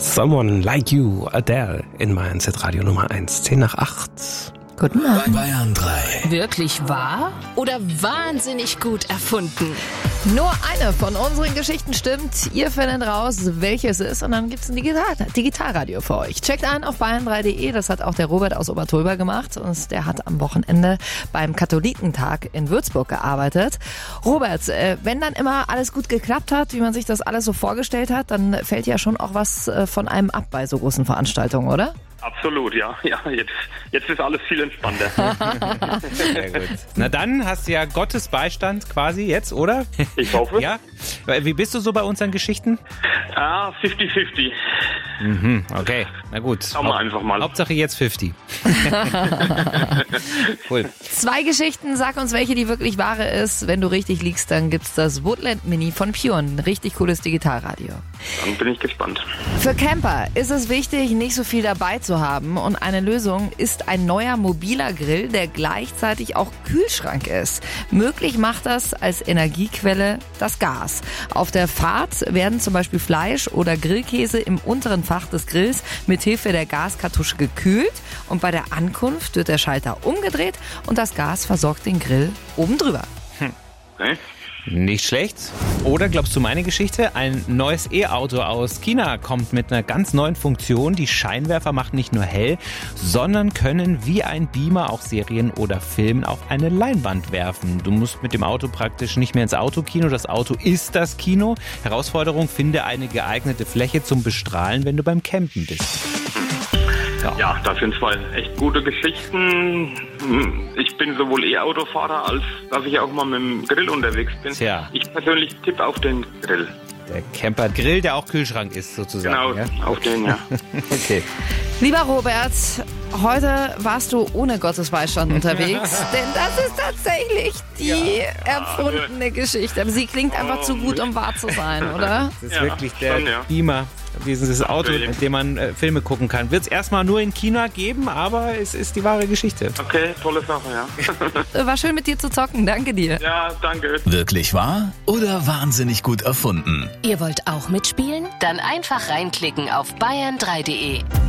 Someone Like You, Adele in Mainz Radio Nummer 1, 10:08. Guten Morgen. Bayern 3. Wirklich wahr oder wahnsinnig gut erfunden? Nur eine von unseren Geschichten stimmt. Ihr findet raus, welche es ist, und dann gibt's ein Digitalradio für euch. Checkt ein auf bayern3.de. Das hat auch der Robert aus Obertolber gemacht. Und der hat am Wochenende beim Katholikentag in Würzburg gearbeitet. Robert, wenn dann immer alles gut geklappt hat, wie man sich das alles so vorgestellt hat, dann fällt ja schon auch was von einem ab bei so großen Veranstaltungen, oder? Absolut, ja. Jetzt ist alles viel entspannter. Sehr gut. Na dann hast du ja Gottes Beistand quasi jetzt, oder? Ich hoffe. Ja. Wie bist du so bei unseren Geschichten? 50-50. Okay, na gut. Schauen wir einfach mal. Hauptsache jetzt 50. Cool. 2 Geschichten, sag uns, welche die wirklich wahre ist. Wenn du richtig liegst, dann gibt's das Woodland Mini von Pure. Ein richtig cooles Digitalradio. Dann bin ich gespannt. Für Camper ist es wichtig, nicht so viel dabei zu haben, und eine Lösung ist ein neuer mobiler Grill, der gleichzeitig auch Kühlschrank ist. Möglich macht das als Energiequelle das Gas. Auf der Fahrt werden zum Beispiel Fleisch oder Grillkäse im unteren Fach des Grills mit Hilfe der Gaskartusche gekühlt, und bei der Ankunft wird der Schalter umgedreht und das Gas versorgt den Grill oben drüber. Okay. Nicht schlecht. Oder glaubst du meine Geschichte? Ein neues E-Auto aus China kommt mit einer ganz neuen Funktion. Die Scheinwerfer machen nicht nur hell, sondern können wie ein Beamer auch Serien oder Filmen auf eine Leinwand werfen. Du musst mit dem Auto praktisch nicht mehr ins Autokino. Das Auto ist das Kino. Herausforderung: finde eine geeignete Fläche zum Bestrahlen, wenn du beim Campen bist. Ja, das sind 2 echt gute Geschichten. Ich bin sowohl E-Autofahrer, als dass ich auch mal mit dem Grill unterwegs bin. Tja. Ich persönlich tippe auf den Grill. Der Camper-Grill, der auch Kühlschrank ist sozusagen. Genau, ja? auf den, ja. Okay. Lieber Robert, heute warst du ohne Gottes Beistand unterwegs, denn das ist tatsächlich die erfundene Geschichte. Aber sie klingt einfach zu gut, um wahr zu sein, oder? Das ist Ja, wirklich der schon, ja. Beamer, dieses Auto, Okay. mit dem man Filme gucken kann. Wird es erstmal nur in China geben, aber es ist die wahre Geschichte. Okay, tolle Sache, ja. War schön mit dir zu zocken, danke dir. Ja, danke. Wirklich wahr oder wahnsinnig gut erfunden? Ihr wollt auch mitspielen? Dann einfach reinklicken auf bayern3.de.